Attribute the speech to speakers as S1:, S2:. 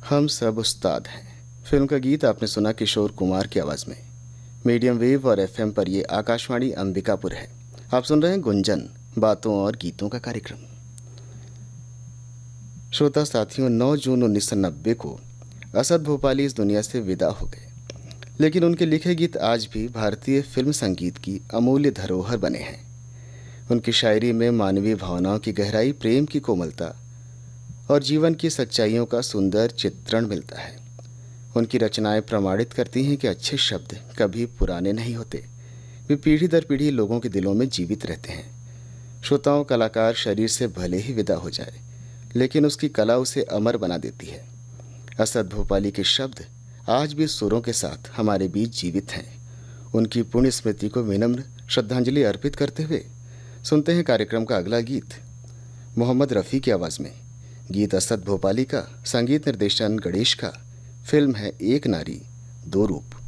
S1: हम सब उस्ताद हैं। फिल्म का गीत आपने सुना किशोर कुमार की आवाज़ में। मीडियम वेव और एफएम पर ये आकाशवाणी अंबिकापुर है। आप सुन रहे हैं गुंजन, बातों और गीतों का कार्यक्रम। श्रोता साथियों, 9 जून 1990 को असद भोपाली इस दुनिया से विदा हो गए, लेकिन उनके लिखे गीत आज भी भारतीय फिल्म संगीत की अमूल्य धरोहर बने हैं। उनकी शायरी में मानवीय भावनाओं की गहराई, प्रेम की कोमलता और जीवन की सच्चाइयों का सुंदर चित्रण मिलता है। उनकी रचनाएं प्रमाणित करती हैं कि अच्छे शब्द कभी पुराने नहीं होते, वे पीढ़ी दर पीढ़ी लोगों के दिलों में जीवित रहते हैं। श्रोताओं, कलाकार शरीर से भले ही विदा हो जाए, लेकिन उसकी कला उसे अमर बना देती है। असद भोपाली के शब्द आज भी सुरों के साथ हमारे बीच जीवित हैं। उनकी पुण्य स्मृति को विनम्र श्रद्धांजलि अर्पित करते हुए सुनते हैं कार्यक्रम का अगला गीत मोहम्मद रफ़ी की आवाज़ में। गीत असद भोपाली का, संगीत निर्देशन गणेश का। फिल्म है एक नारी दो रूप।